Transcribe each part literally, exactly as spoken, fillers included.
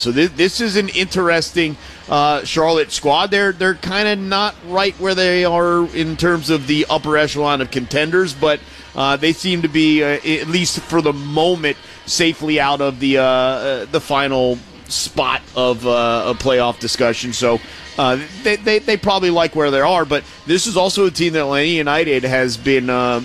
So this, this is an interesting uh, Charlotte squad. They're they're kind of not right where they are in terms of the upper echelon of contenders, but uh, they seem to be, uh, at least for the moment, safely out of the uh, uh, the final spot of uh, a playoff discussion. So uh, they, they they probably like where they are, but this is also a team that Atlanta United has been uh,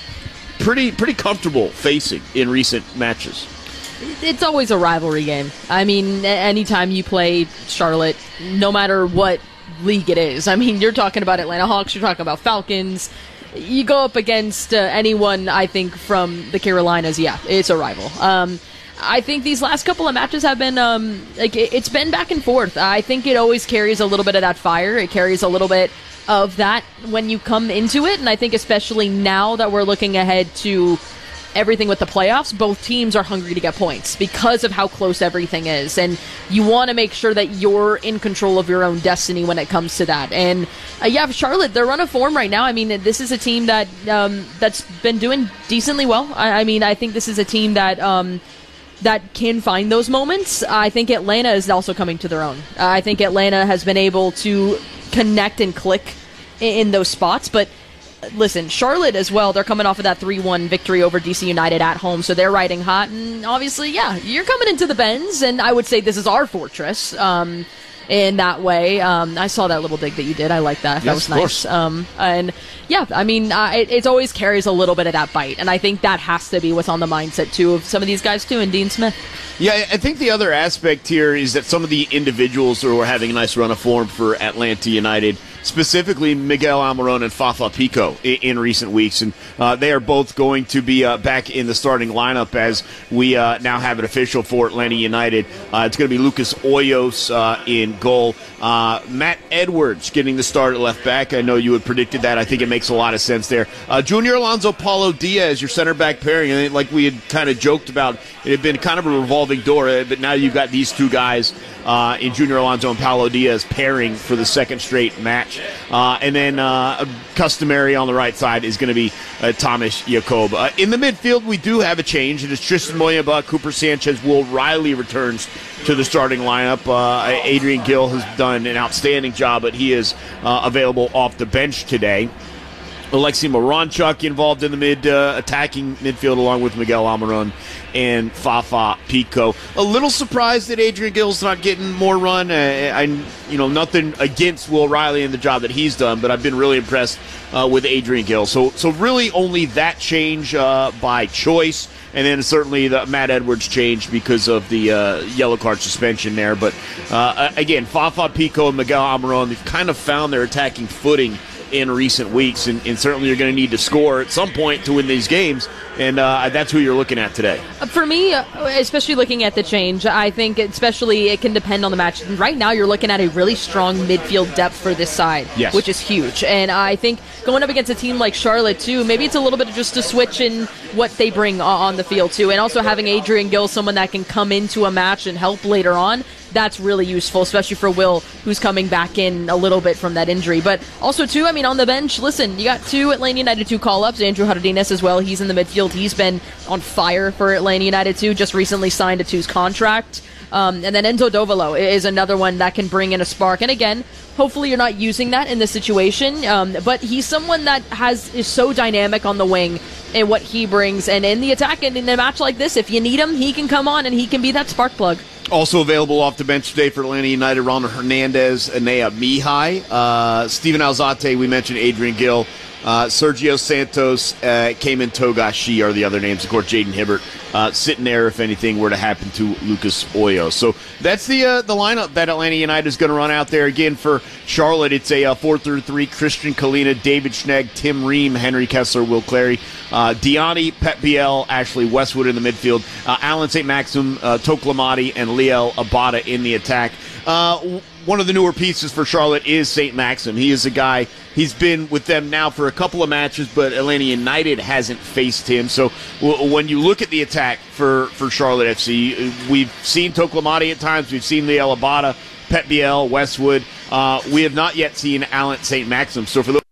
pretty pretty comfortable facing in recent matches. It's always a rivalry game. I mean, anytime you play Charlotte, no matter what league it is. I mean, you're talking about Atlanta Hawks, you're talking about Falcons. You go up against uh, anyone, I think, from the Carolinas, yeah, it's a rival. Um, I think these last couple of matches have been, um, like, it's been back and forth. I think it always carries a little bit of that fire. It carries a little bit of that when you come into it, and I think especially now that we're looking ahead to everything with the playoffs, both teams are hungry to get points because of how close everything is, and you want to make sure that you're in control of your own destiny when it comes to that. And uh, yeah, Charlotte, they're on a form right now. I mean, this is a team that um, that's been doing decently well. I, I mean, I think this is a team that um, that can find those moments. I think Atlanta is also coming to their own. Uh, I think Atlanta has been able to connect and click in, in those spots, but listen, Charlotte as well, they're coming off of that three one victory over D C United at home, so they're riding hot, and obviously, yeah, you're coming into the Benz, and I would say this is our fortress um, in that way. Um, I saw that little dig that you did. I like that. That yes, was nice. Um, and, yeah, I mean, uh, it, it always carries a little bit of that bite, and I think that has to be what's on the mindset, too, of some of these guys, too, and Dean Smith. Yeah, I think the other aspect here is that some of the individuals who are having a nice run of form for Atlanta United, specifically Miguel Almiron and Fafa Pico in, in recent weeks, and uh, they are both going to be uh, back in the starting lineup as we uh, now have it official for Atlanta United. Uh, it's going to be Lucas Hoyos uh, in goal. Uh, Matt Edwards getting the start at left back. I know you had predicted that. I think it makes a lot of sense there. Uh, Junior Alonso Paulo Diaz, your center back pairing, and like we had kind of joked about, it had been kind of a revolving door, but now you've got these two guys uh, in Junior Alonso and Paulo Diaz pairing for the second straight match. Uh, and then uh, customary on the right side is going to be uh, Thomas Jakob. Uh, in the midfield, we do have a change. It is Tristan Moyamba, Cooper Sanchez, Will Riley returns to the starting lineup. Uh, Adrian Gill has done an outstanding job, but he is uh, available off the bench today. Alexei Moranchuk involved in the mid uh, attacking midfield along with Miguel Almiron and Fafa Pico. A little surprised that Adrian Gill's not getting more run. Uh, I, you know, nothing against Will Riley and the job that he's done, but I've been really impressed uh, with Adrian Gill. So, so really only that change uh, by choice, and then certainly the Matt Edwards change because of the uh, yellow card suspension there. But uh, again, Fafa Pico and Miguel Almiron, they've kind of found their attacking footing in recent weeks, and, and certainly you're going to need to score at some point to win these games, and uh, that's who you're looking at today. For me, especially looking at the change, I think especially it can depend on the match. Right now you're looking at a really strong midfield depth for this side, yes, which is huge, and I think going up against a team like Charlotte too, maybe it's a little bit of just a switch in what they bring on the field too, and also having Adrian Gill, someone that can come into a match and help later on, that's really useful, especially for Will, who's coming back in a little bit from that injury. But also, too, I mean, on the bench, listen, you got two Atlanta United two call-ups, Andrew Jardines as well. He's in the midfield. He's been on fire for Atlanta United two, just recently signed a two's contract. Um, and then Enzo Dovolo is another one that can bring in a spark. And again, hopefully you're not using that in this situation, um, but he's someone that has is so dynamic on the wing and what he brings. And in the attack, and in a match like this, if you need him, he can come on and he can be that spark plug. Also available off the bench today for Atlanta United, Ronald Hernandez, Anea Mihai, uh, Steven Alzate, we mentioned Adrian Gill, uh, Sergio Santos, uh, Cayman Togashi are the other names. Of course, Jaden Hibbert uh, sitting there if anything were to happen to Lucas Hoyos. So that's the uh, the lineup that Atlanta United is going to run out there. Again, for Charlotte, it's a uh, four through three, Christian Kalina, David Schnegg, Tim Ream, Henry Kessler, Will Clary, uh, Diani, Pep Biel, Ashley Westwood in the midfield, uh, Alan Saint Maxim, uh, Toklamati, and Liel Abada in the attack. Uh, one of the newer pieces for Charlotte is Saint Maxim. He is a guy, he's been with them now for a couple of matches, but Atlanta United hasn't faced him. So w- when you look at the attack for, for Charlotte F C, we've seen Toklamati at times, we've seen Liel Abada, Pep Biel, Westwood. Uh, we have not yet seen Alan Saint Maxim. So for those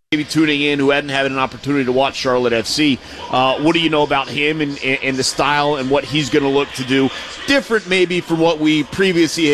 maybe tuning in who hadn't had an opportunity to watch Charlotte F C, uh, what do you know about him and, and the style and what he's going to look to do different maybe from what we previously